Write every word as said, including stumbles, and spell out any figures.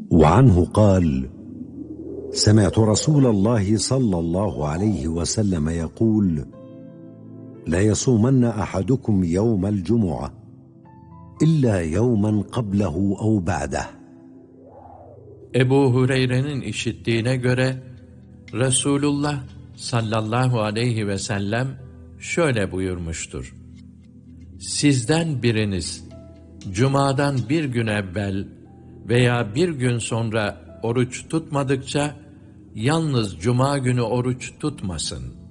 وعنه قال: سمعت رسول الله صلى الله عليه وسلم يقول: لا يصومن أحدكم يوم الجمعة إلا يوما قبله أو بعده. Ebu Hureyre'nin işittiğine göre Resulullah sallallahu aleyhi ve sellem şöyle buyurmuştur: Sizden biriniz Cuma'dan bir gün evvel veya bir gün sonra oruç tutmadıkça yalnız Cuma günü oruç tutmasın.